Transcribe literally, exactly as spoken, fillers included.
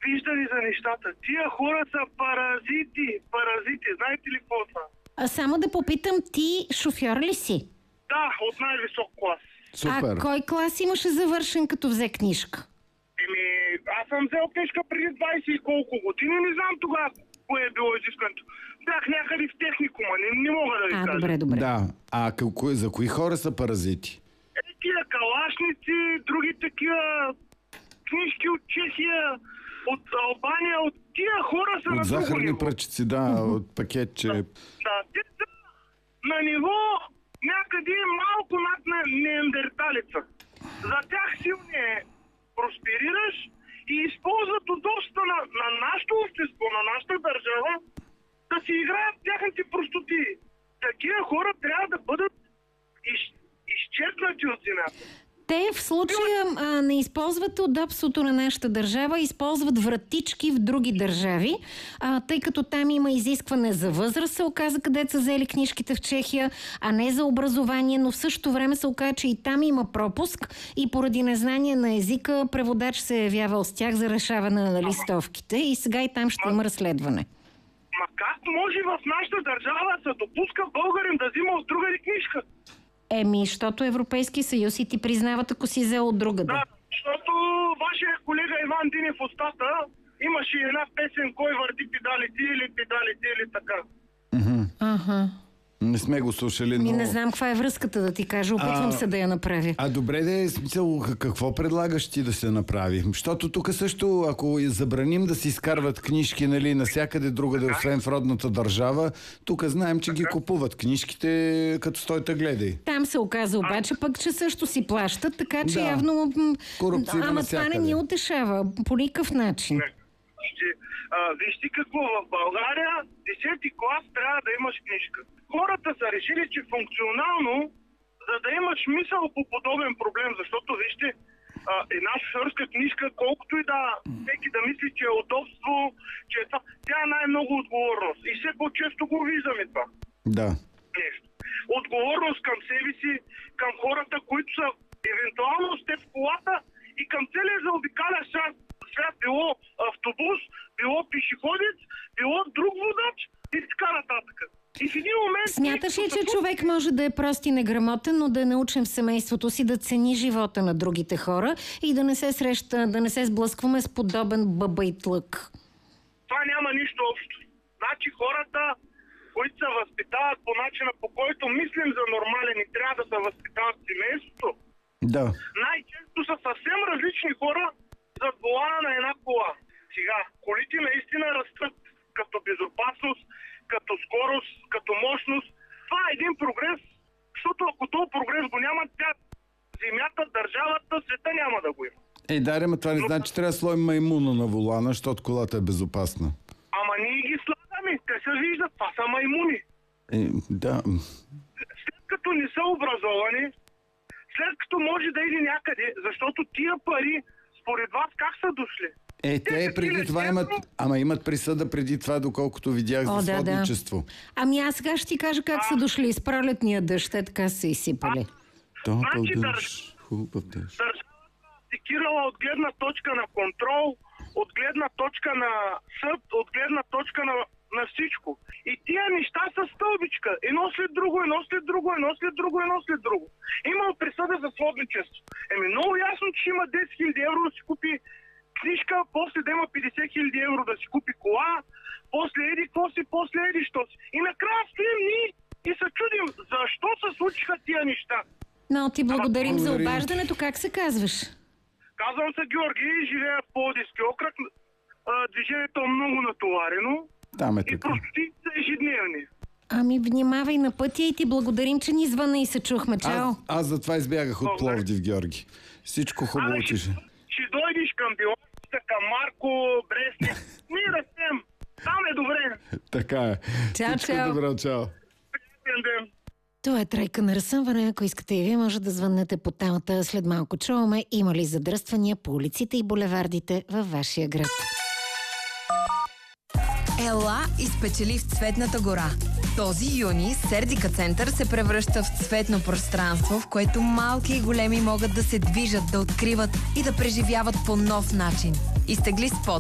виждали за нещата. Тия хора са паразити. Паразити. Знаете ли какво са? А само да попитам, ти шофьор ли си? Да, от най-висок клас. Супер. А кой клас имаше завършен, като взе книжка? Еми, аз съм взел книжка преди двайсет и колко години. Не знам тогава кое е било изискването. Бях някъде в техникума. Не, не мога да ви А, кажа. добре, добре. Да. А какво, за кои хора са паразити? Е, такива калашници, други такива книжки от Чехия, от Албания, от тия хора са на От друго захарни ниво. пръчици, да, от пакетче. Да, те са на ниво някъде малко над на неандерталица. За тях силно е просперираш и използват удобства на, на нашето общество, на нашата държава, да си играят тяхните простоти. Такива хора трябва да бъдат из, изчерпнати от земята. Те в случая а, не използват удобството на нашата държава, използват вратички в други държави, а, тъй като там има изискване за възраст, се оказа, където са взели книжките в Чехия, а не за образование, но в същото време се оказа, че и там има пропуск и поради незнание на езика преводач се е явявал с тях за решаване на листовките и сега и там ще има разследване. Ма как може в нашата държава да се допуска българин да взима от друга книжка? Еми, защото Европейски съюз и ти признават, ако си взел от друга. Да, защото вашия колега Иван Динев в устата имаше една песен "Кой върти педалите" или "Педалите" или така. Ага. Не сме го слушали, но... Ми не знам каква е връзката, да ти кажа. Опитвам А, се да я направя. А добре да е смисъл, какво предлагаш ти да се направи? Защото тук също, ако забраним да си изкарват книжки, нали, насякъде другаде, освен в родната държава, тук знаем, че ги купуват книжките, като стойта гледай. Там се оказа обаче пък, че също си плащат, така че Да. явно... м, Корупция има Ама това не навсякъде. ни утешава по никакъв начин. Ще, а, вижте какво, в България десети клас трябва да имаш книжка. Хората са решили, че функционално, за да имаш мисъл по подобен проблем, защото вижте, а, една шофьорска книжка, колкото и да всеки да мисли, че е удобство, че е това, тя е най-много отговорност. И все по-често го виждаме това Да. нещо. Отговорност към себе си, към хората, които са евентуално с теб в колата и към целия заобикалящ свят, свят, било автобус, било пешеходец, било друг водач и така нататък. И в един момент... Смяташ ли, че човек може да е прост и неграмотен, но да е научен в семейството си да цени живота на другите хора и да не се среща, да не се сблъскваме с подобен бъба и тлък? Това няма нищо общо. Значи хората, които се възпитават по начина, по който мислим за нормален и трябва да се възпитават в семейството, Да. най-често са съвсем различни хора зад волана на една кола. Сега, колите наистина растат като безопасност, като скорост, като мощност. Това е един прогрес, защото ако този прогрес го няма, тя, земята, държавата, света няма да го има. Е, да, ама това не значи, че трябва да слоим маймуна на волана, защото колата е безопасна. Ама ние ги слагаме, те се виждат, това са маймуни. Е, да. След като не са образовани, след като може да иде някъде, защото тия пари, според вас, как са дошли? Е, те преди това имат, ама имат присъда преди това, доколкото видях О, за да, да. сводничество. Ами аз сега ще ти кажа как са дошли с пролетния дъжд, те така са изсипали. Топъл Значи, дъжд, хубав дъжд. Държавата стикирала от гледна точка на контрол, от гледна точка на съд, от гледна точка на, на всичко. И тия неща са стълбичка. Едно след друго, едно след друго, едно след друго, едно след друго. Има присъда за сводничество. Еми много ясно, че има десет хиляди евро да си купи книжка, после да има петдесет хиляди евро да си купи кола, после еди какво си, после еди що си. И накрая стоим ние и се чудим защо се случиха тия неща. Но ти благодарим за Благодарим. обаждането. Как се казваш? Казвам се Георги, живея в Пловдивски окръг. А, движението е много натоварено Там е и така. простотите са ежедневни. Ами внимавай на пътя и ти благодарим, че ни звъна и се чухме. Чао! Аз, аз затова избягах от Благодаря. Пловдив, Георги. Всичко хубаво Абе, ще, учиш. ще дойдеш към Биловците, към Марко, Брестник. Ние растем. Там е добре. Така е. Чао, Всичко чао. добро, чао. Приятен ден. Това е Тройка на разсъмване. Ако искате и вие, може да звъннете по темата. След малко чуваме има ли задръствания по улиците и булевардите във вашия град. Ела и спечели в Цветната гора. Този юни Сердика център се превръща в цветно пространство, в което малки и големи могат да се движат, да откриват и да преживяват по нов начин. Изтегли спот